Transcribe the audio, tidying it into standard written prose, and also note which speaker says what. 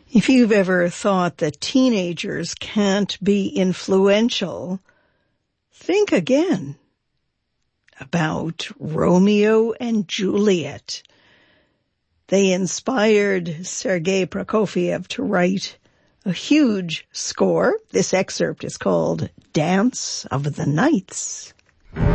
Speaker 1: If you've ever thought that teenagers can't be influential, think again about Romeo and Juliet. They inspired Sergei Prokofiev to write a huge score. This excerpt is called Dance of the Nights.